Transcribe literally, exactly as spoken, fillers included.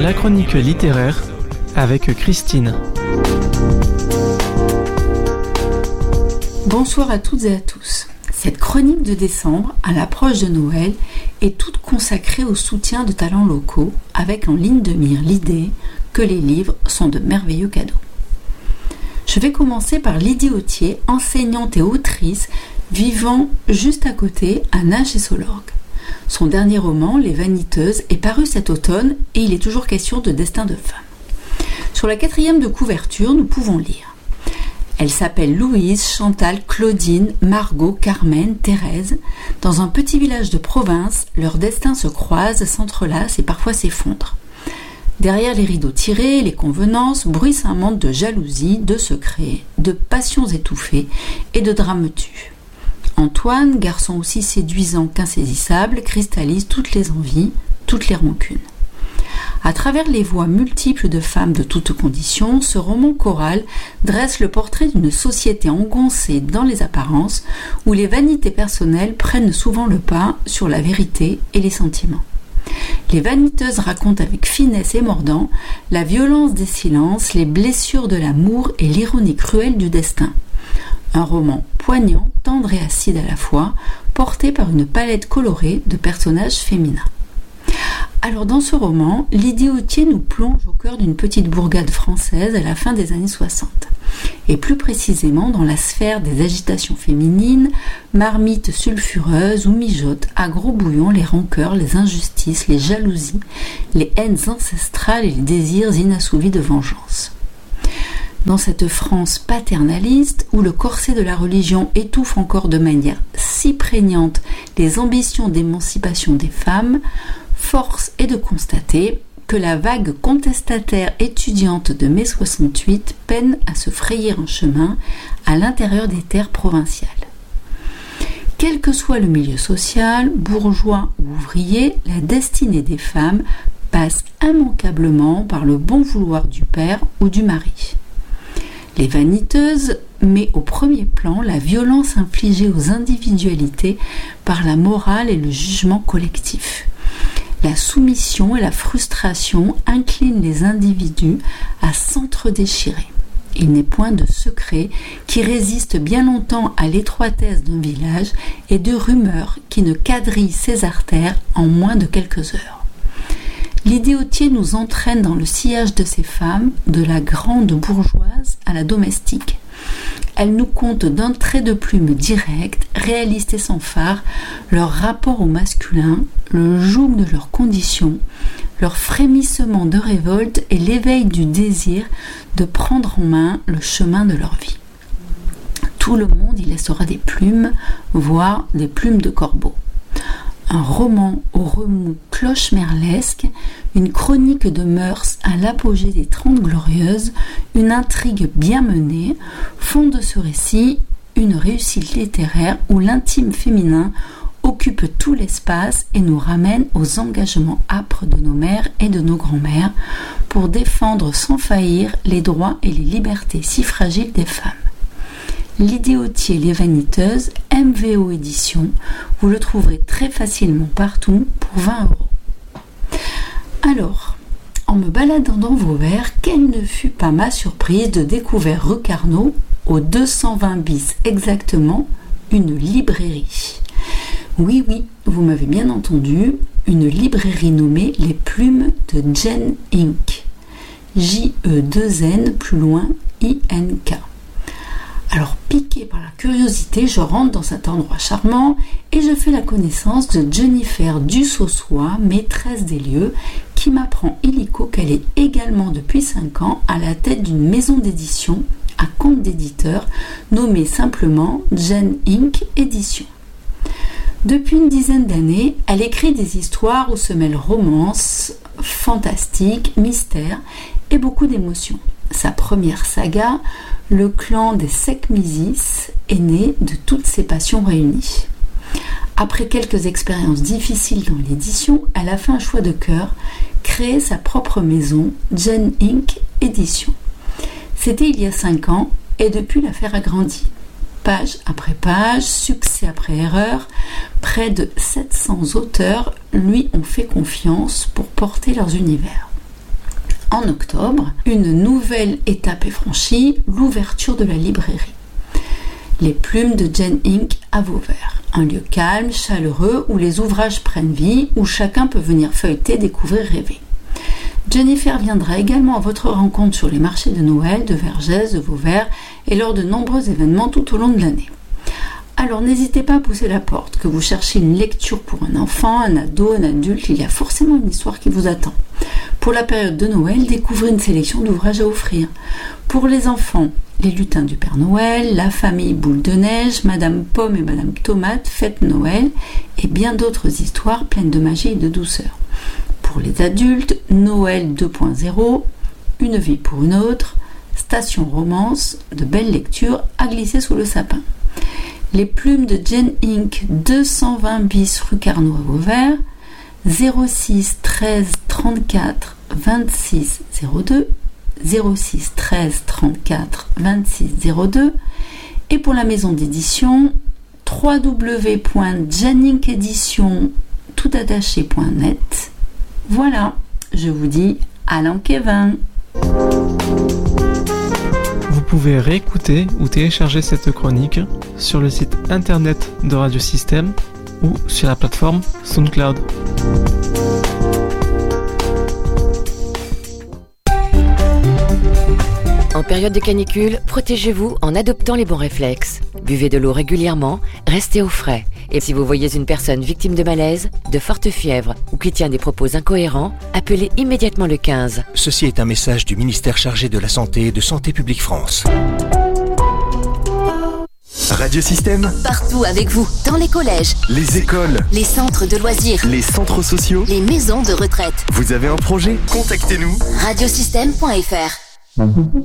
La chronique littéraire avec Christine. Bonsoir à toutes et à tous. Cette chronique de décembre, à l'approche de Noël, est toute consacrée au soutien de talents locaux, avec en ligne de mire l'idée que les livres sont de merveilleux cadeaux. Je vais commencer par Lydie Autier, enseignante et autrice, vivant juste à côté à Naches-et-Solorgues. Son dernier roman, Les Vaniteuses, est paru cet automne et il est toujours question de destin de femme. Sur la quatrième de couverture, nous pouvons lire. Elles s'appellent Louise, Chantal, Claudine, Margot, Carmen, Thérèse. Dans un petit village de province, leurs destins se croisent, s'entrelacent et parfois s'effondrent. Derrière les rideaux tirés, les convenances, bruissent un monde de jalousie, de secrets, de passions étouffées et de drames tus. Antoine, garçon aussi séduisant qu'insaisissable, cristallise toutes les envies, toutes les rancunes. À travers les voix multiples de femmes de toutes conditions, ce roman choral dresse le portrait d'une société engoncée dans les apparences, où les vanités personnelles prennent souvent le pas sur la vérité et les sentiments. Les Vaniteuses racontent avec finesse et mordant la violence des silences, les blessures de l'amour et l'ironie cruelle du destin. Un roman poignant, tendre et acide à la fois, porté par une palette colorée de personnages féminins. Alors dans ce roman, Lydie Autier nous plonge au cœur d'une petite bourgade française à la fin des années soixante. Et plus précisément dans la sphère des agitations féminines, marmites sulfureuses où mijotent à gros bouillon les rancœurs, les injustices, les jalousies, les haines ancestrales et les désirs inassouvis de vengeance. Dans cette France paternaliste, où le corset de la religion étouffe encore de manière si prégnante les ambitions d'émancipation des femmes, force est de constater que la vague contestataire étudiante de mai soixante-huit peine à se frayer un chemin à l'intérieur des terres provinciales. Quel que soit le milieu social, bourgeois ou ouvrier, la destinée des femmes passe immanquablement par le bon vouloir du père ou du mari. Les Vaniteuses met au premier plan la violence infligée aux individualités par la morale et le jugement collectif. La soumission et la frustration inclinent les individus à s'entre-déchirer. Il n'est point de secret qui résiste bien longtemps à l'étroitesse d'un village et de rumeurs qui ne quadrillent ses artères en moins de quelques heures. Lydie Autier nous entraîne dans le sillage de ces femmes, de la grande bourgeoise à la domestique. Elle nous conte d'un trait de plume direct, réaliste et sans phare, leur rapport au masculin, le joug de leurs conditions, leur frémissement de révolte et l'éveil du désir de prendre en main le chemin de leur vie. Tout le monde y laissera des plumes, voire des plumes de corbeau. Un roman au remous cloche-merlesque, une chronique de mœurs à l'apogée des Trente Glorieuses, une intrigue bien menée, font de ce récit une réussite littéraire où l'intime féminin occupe tout l'espace et nous ramène aux engagements âpres de nos mères et de nos grands-mères pour défendre sans faillir les droits et les libertés si fragiles des femmes. Lydie Autier, Les Vaniteuses, M V O Édition, vous le trouverez très facilement partout pour vingt euros. Alors, en me baladant dans Vauvert, quelle ne fut pas ma surprise de découvrir rue Carnot, au deux cent vingt bis exactement, une librairie. Oui, oui, vous m'avez bien entendu, une librairie nommée Les Plumes de Jen Ink. J E deux N, plus loin, I N K. Alors, piquée par la curiosité, je rentre dans cet endroit charmant et je fais la connaissance de Jennifer Dussossois, maîtresse des lieux, qui m'apprend illico qu'elle est également depuis cinq ans à la tête d'une maison d'édition à compte d'éditeur nommée simplement Jen Ink Édition. Depuis une dizaine d'années, elle écrit des histoires où se mêlent romance, fantastique, mystère et beaucoup d'émotions. Sa première saga, Le clan des Sekhmisis, est né de toutes ces passions réunies. Après quelques expériences difficiles dans l'édition, elle a fait un choix de cœur, créer sa propre maison, Jen Ink Édition. C'était il y a cinq ans et depuis l'affaire a grandi. Page après page, succès après erreur, près de sept cents auteurs lui ont fait confiance pour porter leurs univers. En octobre, une nouvelle étape est franchie, l'ouverture de la librairie. Les plumes de Jane Inc à Vauvert. Un lieu calme, chaleureux, où les ouvrages prennent vie, où chacun peut venir feuilleter, découvrir, rêver. Jennifer viendra également à votre rencontre sur les marchés de Noël de Vergès, de Vauvert et lors de nombreux événements tout au long de l'année. Alors n'hésitez pas à pousser la porte, que vous cherchez une lecture pour un enfant, un ado, un adulte, il y a forcément une histoire qui vous attend. Pour la période de Noël, découvrez une sélection d'ouvrages à offrir. Pour les enfants, les lutins du Père Noël, la famille Boule de Neige, Madame Pomme et Madame Tomate, Fête Noël et bien d'autres histoires pleines de magie et de douceur. Pour les adultes, Noël deux point zéro, Une vie pour une autre, Station Romance, de belles lectures à glisser sous le sapin. Les plumes de Jane Inc deux cent vingt bis rue Carnot à Vauvert, zéro six treize trente-quatre vingt-six zéro deux, zéro six treize trente-quatre vingt-six zéro deux, et pour la maison d'édition w w w point janinkeddition tout attaché point net. Voilà, je vous dis à l'an Kevin. Vous pouvez réécouter ou télécharger cette chronique sur le site internet de Radio Système ou sur la plateforme SoundCloud. En période de canicule, protégez-vous en adoptant les bons réflexes. Buvez de l'eau régulièrement, restez au frais. Et si vous voyez une personne victime de malaise, de forte fièvre ou qui tient des propos incohérents, appelez immédiatement le quinze. Ceci est un message du ministère chargé de la Santé et de Santé publique France. Radio Système, partout avec vous, dans les collèges, les écoles, les centres de loisirs, les centres sociaux, les maisons de retraite. Vous avez un projet? Contactez-nous. radiosystème point f r